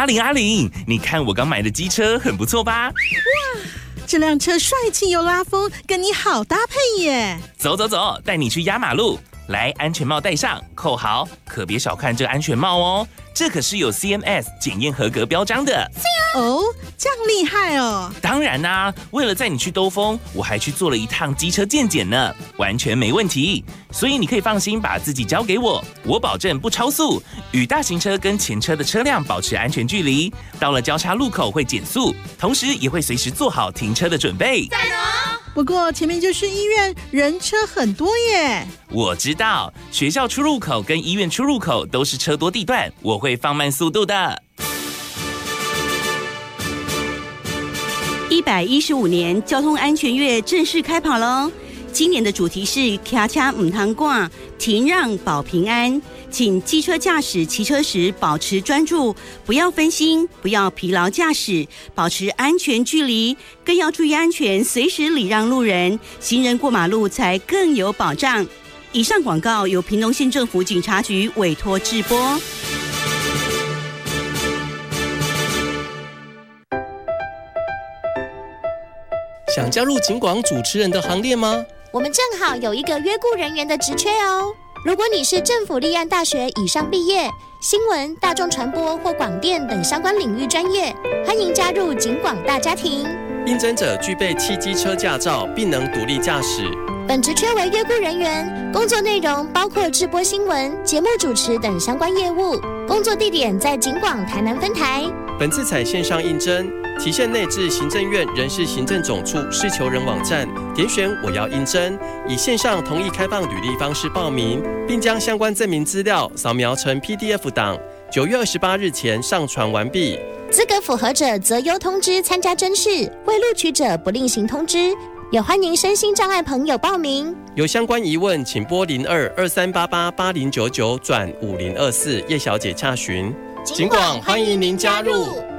阿玲，你看我刚买的机车很不错吧？ 哇，这辆车帅气又拉风，跟你好搭配耶！ 走，带你去压马路。来，安全帽戴上，扣好，可别小看这安全帽哦，这可是有 CMS 检验合格标章的。 哦，这样厉害哦！ 当然啦，为了载你去兜风，我还去做了一趟机车健检呢，完全没问题。所以你可以放心把自己交给我，我保证不超速，与大型车跟前车的车辆保持安全距离。到了交叉路口会减速，同时也会随时做好停车的准备。 赞哦！ 不过前面就是医院，人车很多耶。 我知道，学校出入口跟医院出入口都是车多地段，我会放慢速度的。 115年交通安全月正式开跑喽！今年的主题是骑车唔通赶，停让保平安。请机车驾驶骑车时保持专注，不要分心，不要疲劳驾驶，保持安全距离，更要注意安全，随时礼让路人，行人过马路才更有保障。以上广告由屏东县政府警察局委托制播。 想加入警广主持人的行列吗？ 我们正好有一个约雇人员的职缺哦。如果你是政府立案大学以上毕业，新闻、大众传播或广电等相关领域专业，欢迎加入警广大家庭。 应征者具备汽机车驾照，并能独立驾驶。 本职缺为约雇人员，工作内容包括制播新闻、节目主持等相关业务。工作地点在警广台南分台。 本次采线上应征，期限内至行政院人事行政总处事求人网站点选我要应征，以线上同意开放履历方式报名，并将相关证明资料扫描成 PDF 档，9月28日前上传完毕。 资格符合者择优通知参加甄试，未录取者不另行通知。也欢迎身心障碍朋友报名。 有相关疑问，请拨0223888099转5024叶小姐洽询。 警广欢迎您加入。